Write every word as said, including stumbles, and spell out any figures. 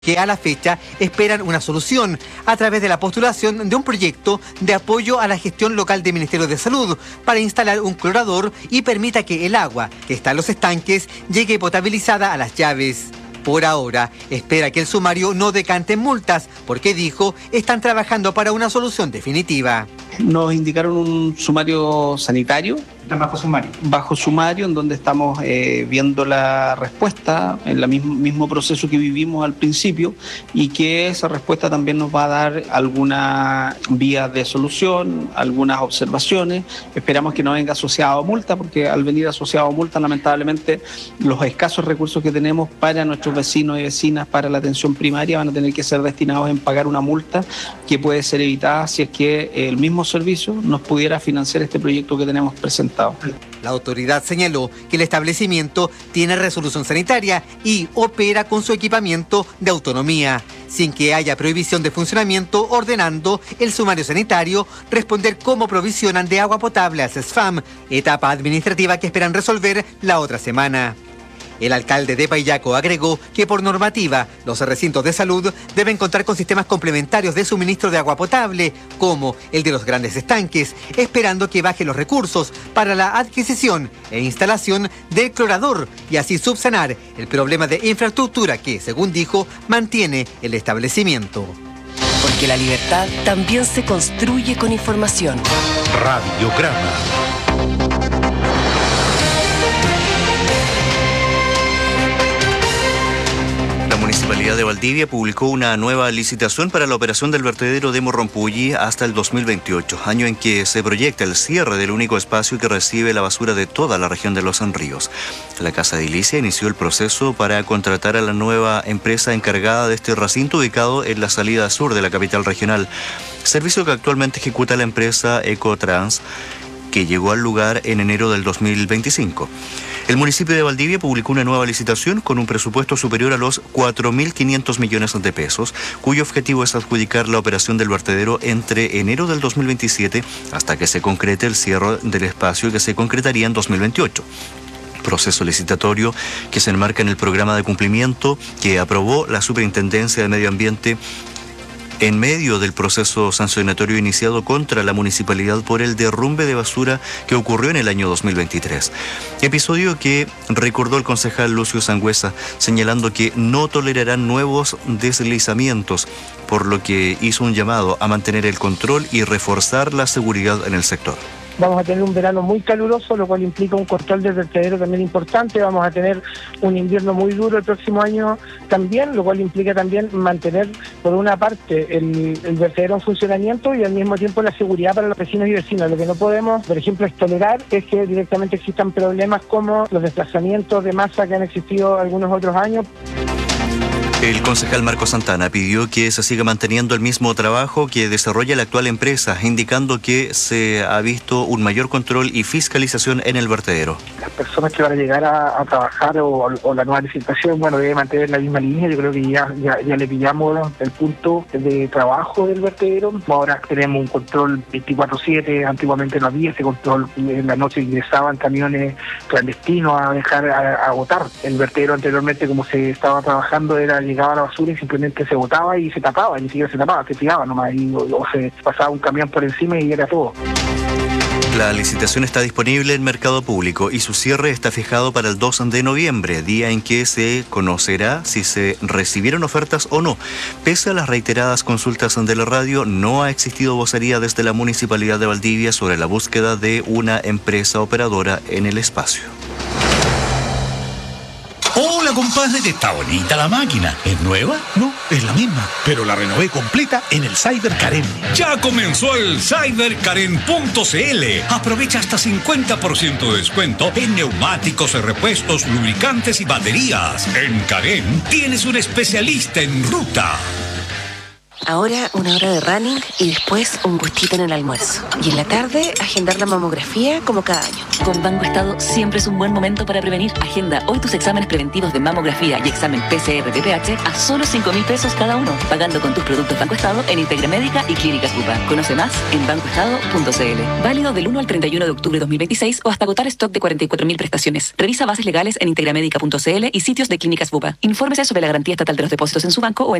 que a la fecha esperan una solución a través de la postulación de un proyecto de apoyo a la gestión local del Ministerio de Salud para instalar un clorador y permita que el agua que está en los estanques llegue potabilizada a las llaves. Por ahora, espera que el sumario no decante multas, porque dijo, están trabajando para una solución definitiva. Nos indicaron un sumario sanitario. ¿Está bajo sumario? Bajo sumario, en donde estamos eh, viendo la respuesta, en el mismo, mismo proceso que vivimos al principio, y que esa respuesta también nos va a dar algunas vías de solución, algunas observaciones. Esperamos que no venga asociado a multa, porque al venir asociado a multa, lamentablemente, los escasos recursos que tenemos para nuestros vecinos y vecinas para la atención primaria van a tener que ser destinados en pagar una multa que puede ser evitada si es que el mismo servicio nos pudiera financiar este proyecto que tenemos presentado. La autoridad señaló que el establecimiento tiene resolución sanitaria y opera con su equipamiento de autonomía, sin que haya prohibición de funcionamiento, ordenando el sumario sanitario responder cómo provisionan de agua potable a CESFAM, etapa administrativa que esperan resolver la otra semana. El alcalde de Payaco agregó que por normativa los recintos de salud deben contar con sistemas complementarios de suministro de agua potable, como el de los grandes estanques, esperando que bajen los recursos para la adquisición e instalación del clorador y así subsanar el problema de infraestructura que, según dijo, mantiene el establecimiento. Porque la libertad también se construye con información. Radiograma. La Municipalidad de Valdivia publicó una nueva licitación para la operación del vertedero de Morrompulli hasta el dos mil veintiocho, año en que se proyecta el cierre del único espacio que recibe la basura de toda la región de Los Ríos. La Casa de Ilicia inició el proceso para contratar a la nueva empresa encargada de este recinto ubicado en la salida sur de la capital regional, servicio que actualmente ejecuta la empresa Ecotrans, que llegó al lugar en enero del dos mil veinticinco. El municipio de Valdivia publicó una nueva licitación con un presupuesto superior a los cuatro mil quinientos millones de pesos, cuyo objetivo es adjudicar la operación del vertedero entre enero del dos mil veintisiete hasta que se concrete el cierre del espacio, que se concretaría en dos mil veintiocho. Proceso licitatorio que se enmarca en el programa de cumplimiento que aprobó la Superintendencia de Medio Ambiente en medio del proceso sancionatorio iniciado contra la municipalidad por el derrumbe de basura que ocurrió en el año dos mil veintitrés. Episodio que recordó el concejal Lucio Sangüesa, señalando que no tolerarán nuevos deslizamientos, por lo que hizo un llamado a mantener el control y reforzar la seguridad en el sector. Vamos a tener un verano muy caluroso, lo cual implica un control del vertedero también importante. Vamos a tener un invierno muy duro el próximo año también, lo cual implica también mantener, por una parte, el, el vertedero en funcionamiento y al mismo tiempo la seguridad para los vecinos y vecinas. Lo que no podemos, por ejemplo, es tolerar es que directamente existan problemas como los desplazamientos de masa que han existido algunos otros años. El concejal Marco Santana pidió que se siga manteniendo el mismo trabajo que desarrolla la actual empresa, indicando que se ha visto un mayor control y fiscalización en el vertedero. Las personas que van a llegar a, a trabajar o, o la nueva licitación, bueno, debe mantener la misma línea. Yo creo que ya, ya, ya le pillamos el punto de trabajo del vertedero. Ahora tenemos un control veinticuatro siete, antiguamente no había ese control. En la noche ingresaban camiones clandestinos a dejar, a, a botar. El vertedero anteriormente, como se estaba trabajando, era llegaba la basura y simplemente se botaba y se tapaba, ni siquiera se tapaba, se tiraba nomás, y, o, o se pasaba un camión por encima y era todo. La licitación está disponible en Mercado Público y su cierre está fijado para el dos de noviembre, día en que se conocerá si se recibieron ofertas o no. Pese a las reiteradas consultas de la radio, no ha existido vocería desde la Municipalidad de Valdivia sobre la búsqueda de una empresa operadora en el espacio. Hola, compadre, está bonita la máquina. ¿Es nueva? No, es la misma, pero la renové completa en el Cyber Karen. Ya comenzó el cyber karen punto c l. Aprovecha hasta cincuenta por ciento de descuento en neumáticos, repuestos, lubricantes y baterías. En Karen tienes un especialista en ruta. Ahora una hora de running y después un gustito en el almuerzo. Y en la tarde, agendar la mamografía como cada año. Con Banco Estado siempre es un buen momento para prevenir. Agenda hoy tus exámenes preventivos de mamografía y examen P C R de pH a solo cinco mil pesos cada uno, pagando con tus productos Banco Estado en Integra Médica y Clínicas Bupa. Conoce más en banco estado punto c l. Válido del uno al treinta y uno de octubre de dos mil veintiséis o hasta agotar stock de cuarenta y cuatro mil prestaciones. Revisa bases legales en integra médica punto c l y sitios de Clínicas Bupa. Infórmese sobre la garantía estatal de los depósitos en su banco o en